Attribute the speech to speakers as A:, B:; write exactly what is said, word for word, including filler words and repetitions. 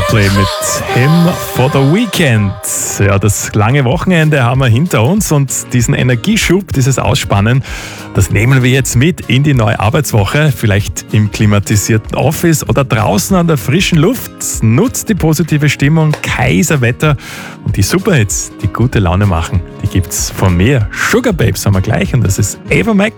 A: Coldplay mit Him for the Weekend. Ja, das lange Wochenende haben wir hinter uns und diesen Energieschub, dieses Ausspannen, das nehmen wir jetzt mit in die neue Arbeitswoche. Vielleicht im klimatisierten Office oder draußen an der frischen Luft. Nutzt die positive Stimmung, Kaiserwetter und die Superhits, die gute Laune machen. Die gibt's von mir. Sugar Babes haben wir gleich und das ist Ava Max.